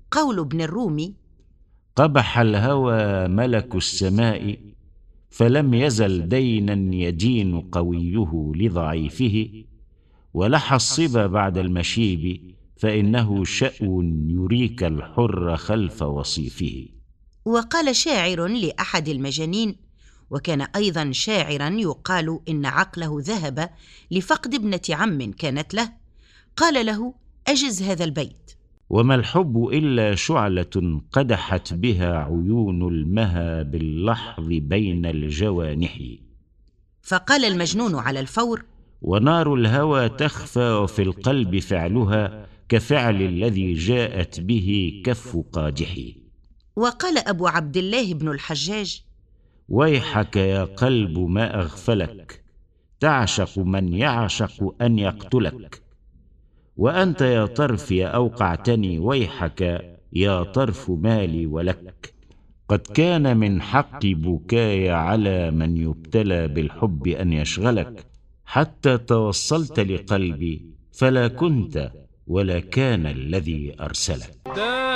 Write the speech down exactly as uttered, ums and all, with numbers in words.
قول ابن الرومي: قبح الهوى ملك السماء، فلم يزل دينا يدين قويه لضعيفه، ولح الصبا بعد المشيب، فإنه شأو يريك الحر خلف وصيفه. وقال شاعر لأحد المجانين، وكان أيضا شاعرا يقال إن عقله ذهب لفقد ابنة عم كانت له، قال له: أجز هذا البيت: وما الحب إلا شعلة قدحت بها عيون المها باللحظ بين الجوانح. فقال المجنون على الفور: ونار الهوى تخفى، وفي القلب فعلها كفعل الذي جاءت به كف قادح. وقال أبو عبد الله بن الحجاج: ويحك يا قلب ما أغفلك، تعشق من يعشق أن يقتلك. وأنت يا طرف يا أوقعتني، ويحك يا طرف مالي ولك. قد كان من حق بكاي على من يبتلى بالحب أن يشغلك، حتى توصلت لقلبي فلا كنت ولا كان الذي أرسلك.